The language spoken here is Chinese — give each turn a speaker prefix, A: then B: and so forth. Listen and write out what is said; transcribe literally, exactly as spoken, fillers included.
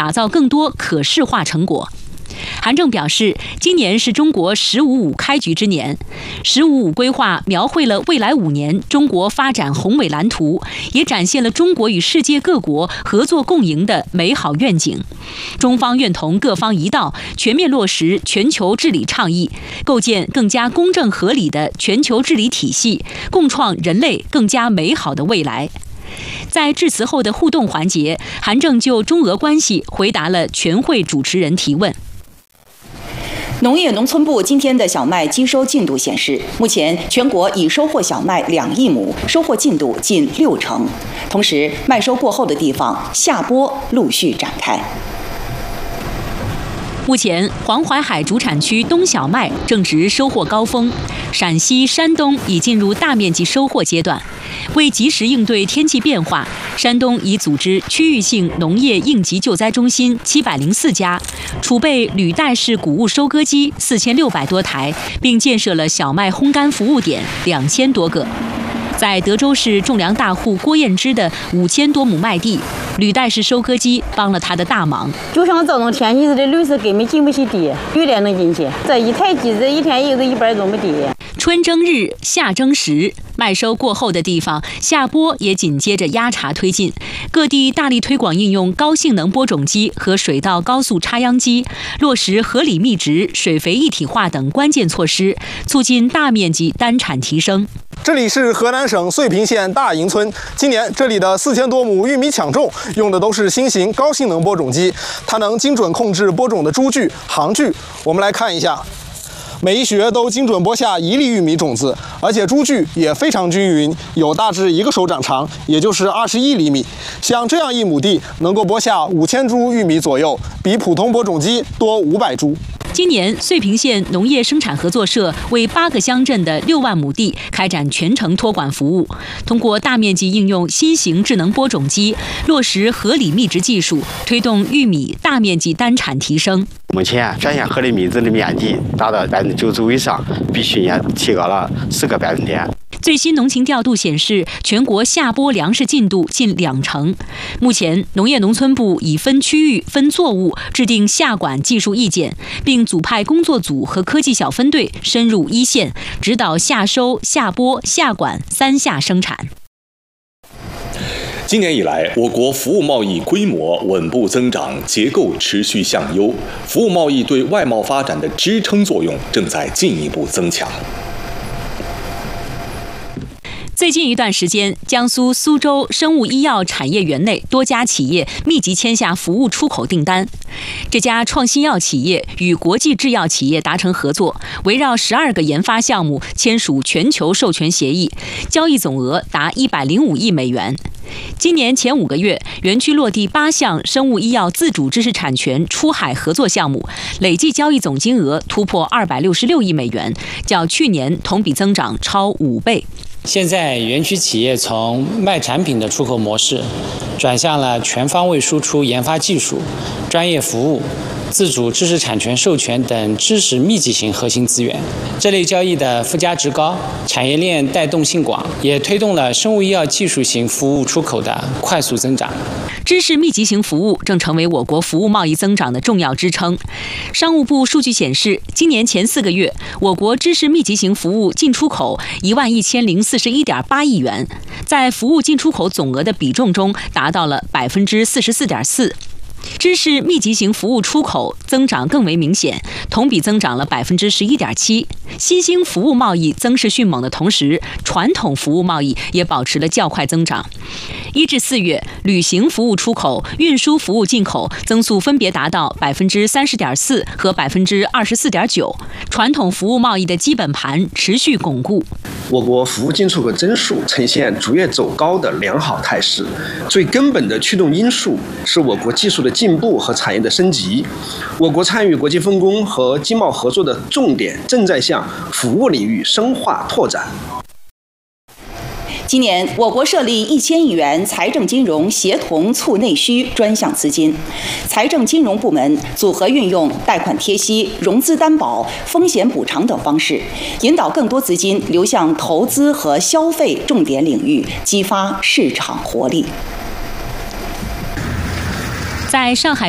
A: 打造更多可视化成果。韩正表示，今年是中国“十五五”开局之年，“十五五”规划描绘了未来五年中国发展宏伟蓝图，也展现了中国与世界各国合作共赢的美好愿景。中方愿同各方一道，全面落实全球治理倡议，构建更加公正合理的全球治理体系，共创人类更加美好的未来。在致辞后的互动环节，韩正就中俄关系回答了全会主持人提问。
B: 农业农村部今天的小麦机收进度显示，目前全国已收获小麦两亿亩，收获进度近六成。同时，麦收过后的地方下播陆续展开。
A: 目前，黄淮海主产区冬小麦正值收获高峰，陕西、山东已进入大面积收获阶段。为及时应对天气变化，山东已组织区域性农业应急救灾中心七百零四家，储备履带式谷物收割机四千六百多台，并建设了小麦烘干服务点两千多个。在德州市种粮大户郭彦之的五千多亩麦地，履带式收割机帮了他的大忙。
C: 就像这种天气似的，绿色根本进不去地，有点能进去。这一台机子一天也就一百多亩地。
A: 春争日，夏争时，麦收过后的地方，下播也紧接着压茬推进。各地大力推广应用高性能播种机和水稻高速插秧机，落实合理密植、水肥一体化等关键措施，促进大面积单产提升。
D: 这里是河南省遂平县大营村，今年这里的四千多亩玉米抢种用的都是新型高性能播种机，它能精准控制播种的株距、行距。我们来看一下，每一穴都精准播下一粒玉米种子，而且株距也非常均匀，有大致一个手掌长，也就是二十一厘米。像这样一亩地能够播下五千株玉米左右，比普通播种机多五百株。
A: 今年，遂平县农业生产合作社为八个乡镇的六万亩地开展全程托管服务，通过大面积应用新型智能播种机，落实合理密植技术，推动玉米大面积单产提升。
E: 目前全县合理密植的面积达到百分之九十五以上，比去年提高了十个百分点。
A: 最新农情调度显示，全国下播粮食进度近两成。目前，农业农村部已分区域、分作物制定下管技术意见，并组派工作组和科技小分队深入一线，指导下收、下播、下管三下生产。
F: 今年以来，我国服务贸易规模稳步增长，结构持续向优，服务贸易对外贸发展的支撑作用正在进一步增强。
A: 最近一段时间，江苏苏州生物医药产业园内多家企业密集签下服务出口订单。这家创新药企业与国际制药企业达成合作，围绕十二个研发项目签署全球授权协议，交易总额达一百零五亿美元。今年前五个月，园区落地八项生物医药自主知识产权出海合作项目，累计交易总金额突破二百六十六亿美元，较去年同比增长超五倍。
G: 现在园区企业从卖产品的出口模式，转向了全方位输出研发技术、专业服务、自主知识产权授权等知识密集型核心资源。这类交易的附加值高，产业链带动性广，也推动了生物医药技术型服务出口的快速增长。
A: 知识密集型服务正成为我国服务贸易增长的重要支撑。商务部数据显示，今年前四个月，我国知识密集型服务进出口一万一千零四十一点八亿元，在服务进出口总额的比重中达到了百分之四十四点四。知识密集型服务出口增长更为明显，同比增长了百分之十一点七。新兴服务贸易增势迅猛的同时，传统服务贸易也保持了较快增长。一至四月，旅行服务出口、运输服务进口增速分别达到百分之三十点四和百分之二十四点九。传统服务贸易的基本盘持续巩固。
H: 我国服务进出口增速呈现逐月走高的良好态势，最根本的驱动因素是我国技术的进步和产业的升级。我国参与国际分工和经贸合作的重点正在向服务领域深化拓展。
B: 今年，我国设立一千亿元财政金融协同促内需专项资金，财政金融部门组合运用贷款贴息、融资担保、风险补偿等方式，引导更多资金流向投资和消费重点领域，激发市场活力。
A: 在上海